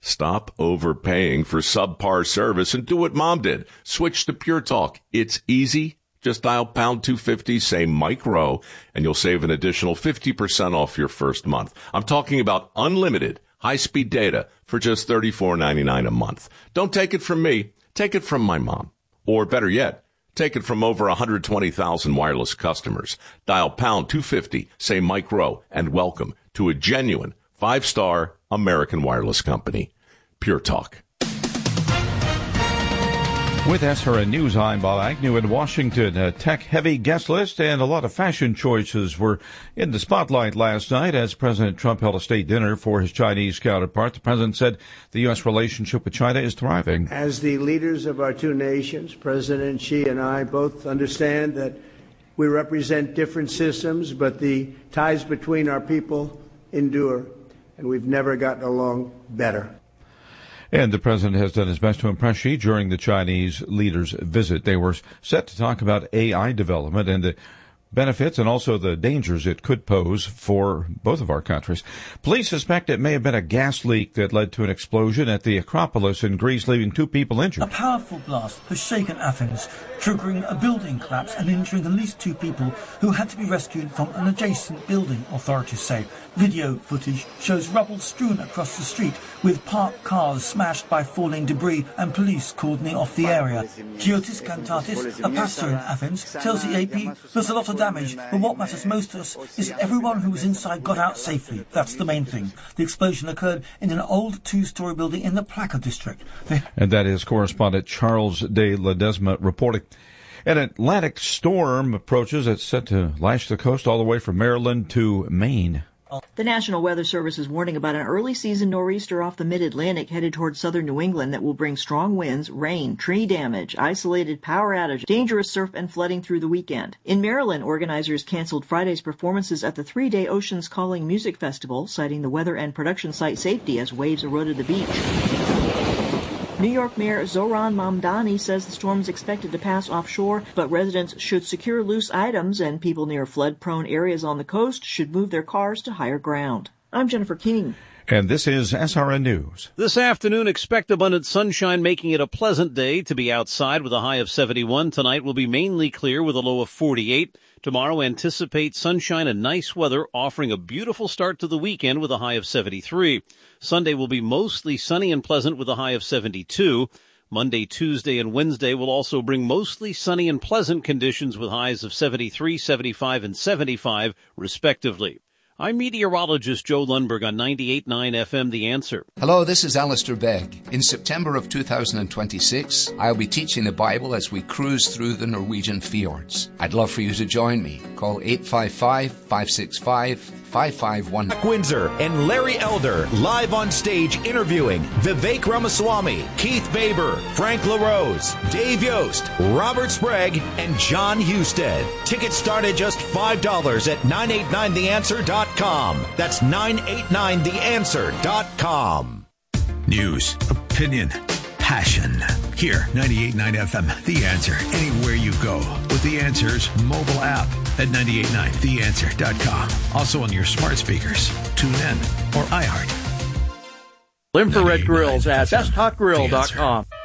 Stop overpaying for subpar service and do what Mom did. Switch to Pure Talk. It's easy. Just dial pound 250, say Mike Rowe, and you'll save an additional 50% off your first month. I'm talking about unlimited high-speed data for just $34.99 a month. Don't take it from me. Take it from my mom. Or better yet, take it from over 120,000 wireless customers. Dial pound 250, say Mike Rowe, and welcome to a genuine 5-star American wireless company. Pure Talk. With SRN News, I'm Bob Agnew in Washington. A tech-heavy guest list and a lot of fashion choices were in the spotlight last night as President Trump held a state dinner for his Chinese counterpart. The president said the U.S. relationship with China is thriving. As the leaders of our two nations, President Xi and I both understand that we represent different systems, but the ties between our people endure, and we've never gotten along better. And the president has done his best to impress Xi during the Chinese leader's visit. They were set to talk about AI development and the benefits and also the dangers it could pose for both of our countries. Police suspect it may have been a gas leak that led to an explosion at the Acropolis in Greece, leaving 2 people injured. A powerful blast has shaken Athens, triggering a building collapse and injuring at least 2 people who had to be rescued from an adjacent building, authorities say. Video footage shows rubble strewn across the street, with parked cars smashed by falling debris and police cordoning off the area. Giotis Kantatis, a pastor in Athens, tells the AP there's a lot of damage, but what matters most to us is that everyone who was inside got out safely. That's the main thing. The explosion occurred in an old 2-story building in the Plaka district. And that is correspondent Charles de Ledesma reporting. An Atlantic storm approaches. It's set to lash the coast all the way from Maryland to Maine. The National Weather Service is warning about an early season nor'easter off the mid-Atlantic headed towards southern New England that will bring strong winds, rain, tree damage, isolated power outages, dangerous surf and flooding through the weekend. In Maryland, organizers canceled Friday's performances at the 3-day Oceans Calling Music Festival, citing the weather and production site safety as waves eroded the beach. New York Mayor Zohran Mamdani says the storm is expected to pass offshore, but residents should secure loose items and people near flood-prone areas on the coast should move their cars to higher ground. I'm Jennifer King. And this is SRN News. This afternoon, expect abundant sunshine, making it a pleasant day to be outside with a high of 71. Tonight will be mainly clear with a low of 48. Tomorrow, anticipate sunshine and nice weather, offering a beautiful start to the weekend with a high of 73. Sunday will be mostly sunny and pleasant with a high of 72. Monday, Tuesday, and Wednesday will also bring mostly sunny and pleasant conditions with highs of 73, 75, and 75, respectively. I'm meteorologist Joe Lundberg on 98.9 FM, The Answer. Hello, this is Alistair Begg. In September of 2026, I'll be teaching the Bible as we cruise through the Norwegian fjords. I'd love for you to join me. Call 855-565-5519. Windsor and Larry Elder live on stage interviewing Vivek Ramaswamy, Keith Baber, Frank LaRose, Dave Yost, Robert Sprague, and John Husted. Tickets start at just $5 at 989theanswer.com. That's 989theanswer.com. News, opinion, passion. Here, 98.9 FM, The Answer. Anywhere you go with The Answer's mobile app at 989theanswer.com. Also on your smart speakers, TuneIn, or iHeart. Infrared grills at besthotgrill.com.